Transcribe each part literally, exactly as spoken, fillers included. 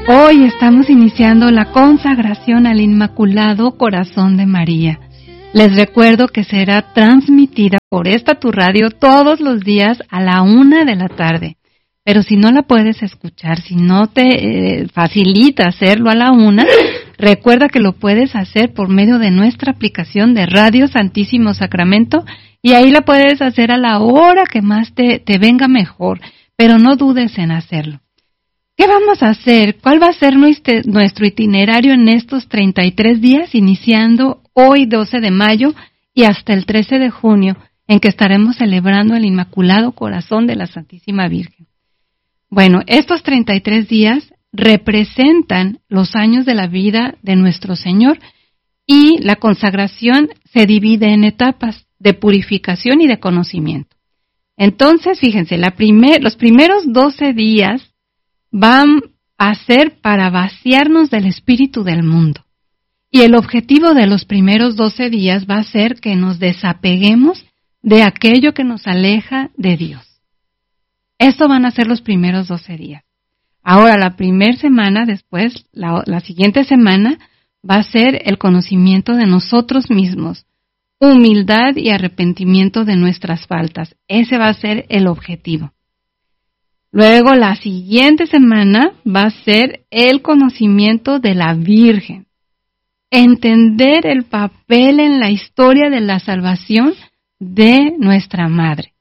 Hoy estamos iniciando la consagración al Inmaculado Corazón de María. Les recuerdo que será transmitida por esta tu radio todos los días a la una de la tarde. Pero si no la puedes escuchar, si no te eh, facilita hacerlo a la una, recuerda que lo puedes hacer por medio de nuestra aplicación de Radio Santísimo Sacramento y ahí la puedes hacer a la hora que más te, te venga mejor, pero no dudes en hacerlo. ¿Qué vamos a hacer? ¿Cuál va a ser nuestro, nuestro itinerario en estos treinta y tres días, iniciando hoy doce de mayo y hasta el trece de junio, en que estaremos celebrando el Inmaculado Corazón de la Santísima Virgen? Bueno, estos treinta y tres días representan los años de la vida de nuestro Señor y la consagración se divide en etapas de purificación y de conocimiento. Entonces, fíjense, la primer, los primeros doce días van a ser para vaciarnos del espíritu del mundo. Y el objetivo de los primeros doce días va a ser que nos desapeguemos de aquello que nos aleja de Dios. Esto van a ser los primeros doce días. Ahora, la primera semana, después, la, la siguiente semana, va a ser el conocimiento de nosotros mismos, humildad y arrepentimiento de nuestras faltas. Ese va a ser el objetivo. Luego, la siguiente semana va a ser el conocimiento de la Virgen. Entender el papel en la historia de la salvación de nuestra Madre.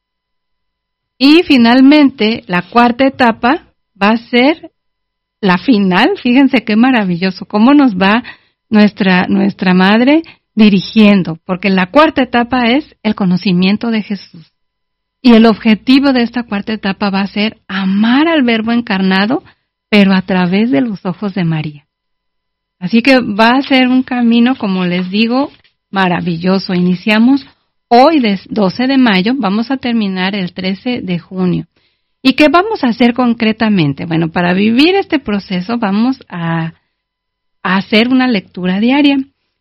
Y finalmente, la cuarta etapa va a ser la final. Fíjense qué maravilloso, cómo nos va nuestra, nuestra Madre dirigiendo, porque la cuarta etapa es el conocimiento de Jesús. Y el objetivo de esta cuarta etapa va a ser amar al Verbo encarnado, pero a través de los ojos de María. Así que va a ser un camino, como les digo, maravilloso. Iniciamos hoy, doce de mayo, vamos a terminar el trece de junio. ¿Y qué vamos a hacer concretamente? Bueno, para vivir este proceso vamos a, a hacer una lectura diaria.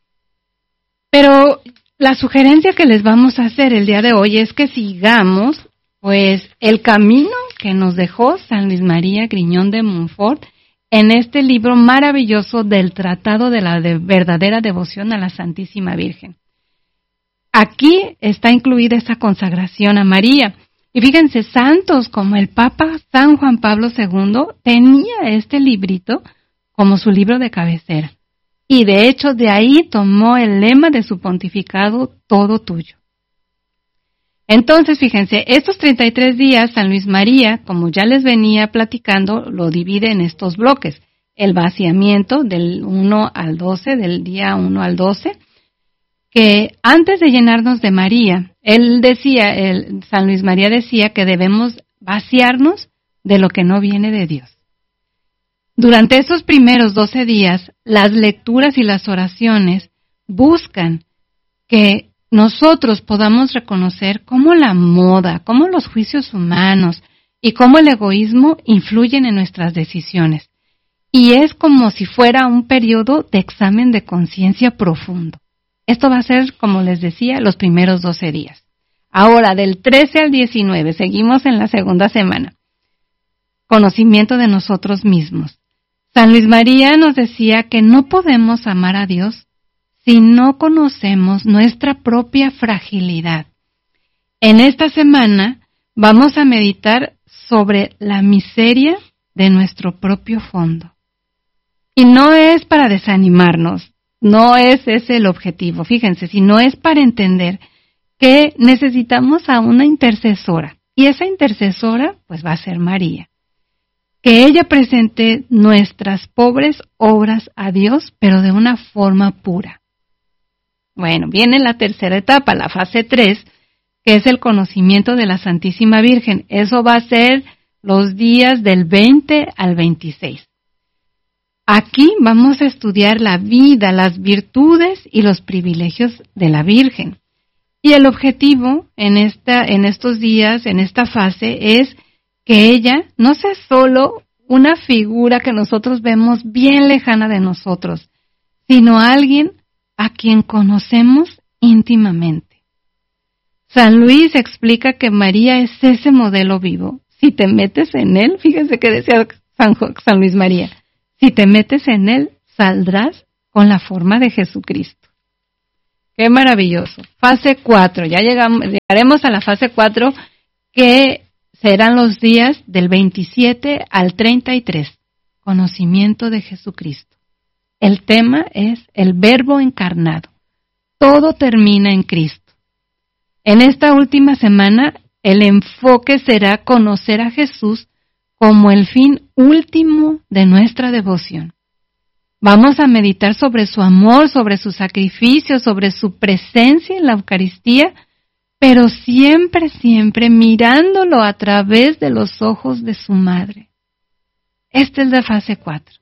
Pero la sugerencia que les vamos a hacer el día de hoy es que sigamos, pues, el camino que nos dejó San Luis María Griñón de Montfort en este libro maravilloso del Tratado de la de verdadera devoción a la Santísima Virgen. Aquí está incluida esa consagración a María. Y fíjense, santos como el Papa San Juan Pablo segundo tenía este librito como su libro de cabecera. Y de hecho de ahí tomó el lema de su pontificado, todo tuyo. Entonces, fíjense, estos treinta y tres días, San Luis María, como ya les venía platicando, lo divide en estos bloques. El vaciamiento del uno al doce, del día uno al doce, que antes de llenarnos de María, él decía, el, San Luis María decía que debemos vaciarnos de lo que no viene de Dios. Durante esos primeros doce días, las lecturas y las oraciones buscan que nosotros podamos reconocer cómo la moda, cómo los juicios humanos y cómo el egoísmo influyen en nuestras decisiones. Y es como si fuera un periodo de examen de conciencia profundo. Esto va a ser, como les decía, los primeros doce días. Ahora, del trece al diecinueve, seguimos en la segunda semana. Conocimiento de nosotros mismos. San Luis María nos decía que no podemos amar a Dios si no conocemos nuestra propia fragilidad. En esta semana vamos a meditar sobre la miseria de nuestro propio fondo. Y no es para desanimarnos, no es ese el objetivo, fíjense, sino es para entender que necesitamos a una intercesora. Y esa intercesora, pues va a ser María. Que ella presente nuestras pobres obras a Dios, pero de una forma pura. Bueno, viene la tercera etapa, la fase tres, que es el conocimiento de la Santísima Virgen. Eso va a ser los días del veinte al veintiséis. Aquí vamos a estudiar la vida, las virtudes y los privilegios de la Virgen. Y el objetivo en esta, en estos días, en esta fase, es que ella no sea solo una figura que nosotros vemos bien lejana de nosotros, sino alguien a quien conocemos íntimamente. San Luis explica que María es ese modelo vivo. Si te metes en él, fíjense que decía San, San Luis María, Si te metes en él, saldrás con la forma de Jesucristo. ¡Qué maravilloso! Fase cuatro, ya llegamos, llegaremos a la fase cuatro, que serán los días del veintisiete al treinta y tres. Conocimiento de Jesucristo. El tema es el Verbo encarnado. Todo termina en Cristo. En esta última semana, el enfoque será conocer a Jesús como el fin último de nuestra devoción. Vamos a meditar sobre su amor, sobre su sacrificio, sobre su presencia en la Eucaristía, pero siempre, siempre mirándolo a través de los ojos de su madre. Esta es la fase cuatro.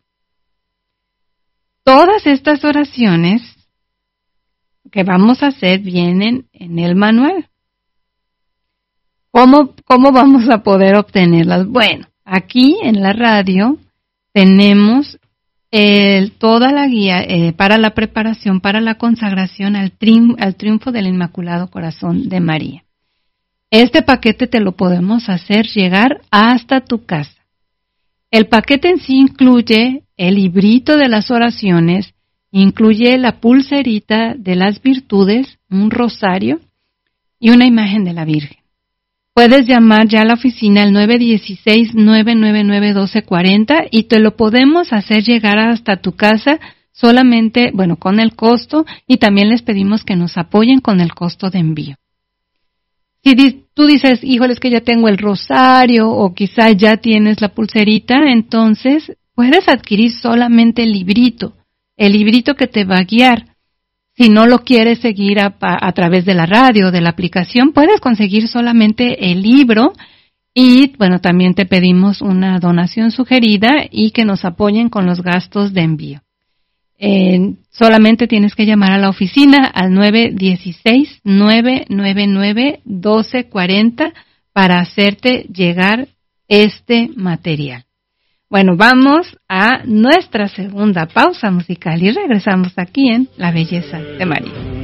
Todas estas oraciones que vamos a hacer vienen en el manual. ¿Cómo, cómo vamos a poder obtenerlas? Bueno, aquí en la radio tenemos el, toda la guía eh, para la preparación, para la consagración al, triun, al triunfo del Inmaculado Corazón de María. Este paquete te lo podemos hacer llegar hasta tu casa. El paquete en sí incluye el librito de las oraciones, incluye la pulserita de las virtudes, un rosario y una imagen de la Virgen. Puedes llamar ya a la oficina al nueve uno seis, nueve nueve nueve, uno dos cuatro cero y te lo podemos hacer llegar hasta tu casa solamente, bueno, con el costo, y también les pedimos que nos apoyen con el costo de envío. Si di- tú dices, híjole, es que ya tengo el rosario o quizá ya tienes la pulserita, entonces puedes adquirir solamente el librito, el librito que te va a guiar. Si no lo quieres seguir a, a, a través de la radio o de la aplicación, puedes conseguir solamente el libro y, bueno, también te pedimos una donación sugerida y que nos apoyen con los gastos de envío. Eh, solamente tienes que llamar a la oficina al nueve uno seis, nueve nueve nueve, uno dos cuatro cero para hacerte llegar este material. Bueno, vamos a nuestra segunda pausa musical y regresamos aquí en La Belleza de María.